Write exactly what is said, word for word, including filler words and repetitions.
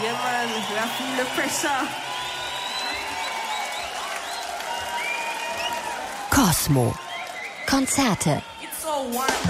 Yeah, man, I feel the pressure. Cosmo. Konzerte. It's so warm.